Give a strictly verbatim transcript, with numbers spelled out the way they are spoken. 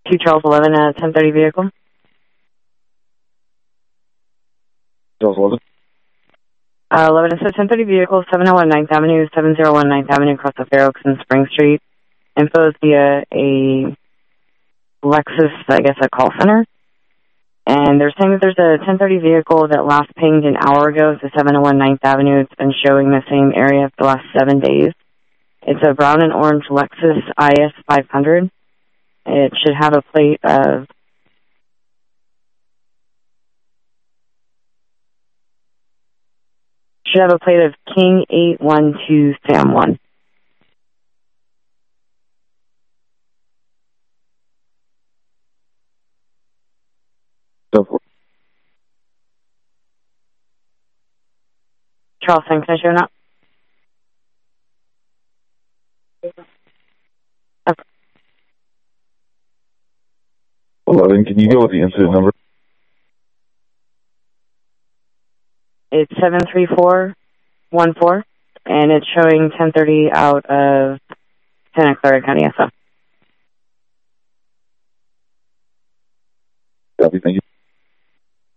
two Charles eleven, a ten thirty vehicle. Charles eleven? Uh, eleven, it's a ten thirty vehicle, seven oh one ninth Avenue, seven oh one ninth Avenue, across the Fair Oaks and Spring Street. Info is via a Lexus, I guess, a call center. And they're saying that there's a ten thirty vehicle that last pinged an hour ago. It's a seven oh one ninth Avenue. It's been showing the same area for the last seven days. It's a brown and orange Lexus I S five hundred. It should have a plate of should have a plate of King eight one two Sam one. Go for it. Charleston, can I show up? Okay. eleven, can you go with the incident number? It's seven three four one four, and it's showing ten thirty out of Santa Clara County, S O.